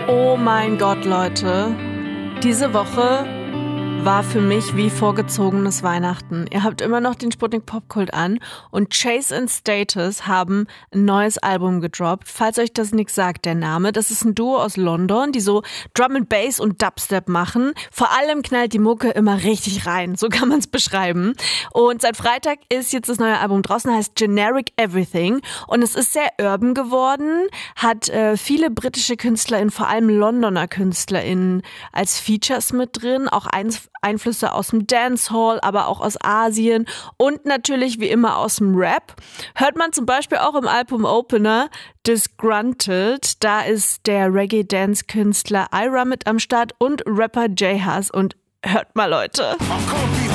Oh mein Gott, Leute. Diese Woche war für mich wie vorgezogenes Weihnachten. Ihr habt immer noch den Sputnik Popkult an und Chase and Status haben ein neues Album gedroppt. Falls euch das nichts sagt, der Name, das ist ein Duo aus London, die so Drum and Bass und Dubstep machen. Vor allem knallt die Mucke immer richtig rein, so kann man es beschreiben. Und seit Freitag ist jetzt das neue Album draußen, heißt Generic Everything und es ist sehr urban geworden, hat viele britische KünstlerInnen, vor allem Londoner KünstlerInnen als Features mit drin, auch Einflüsse aus dem Dancehall, aber auch aus Asien und natürlich wie immer aus dem Rap. Hört man zum Beispiel auch im Album-Opener Disgruntled. Da ist der Reggae-Dance-Künstler Ira mit am Start und Rapper J-Hus. Und hört mal, Leute.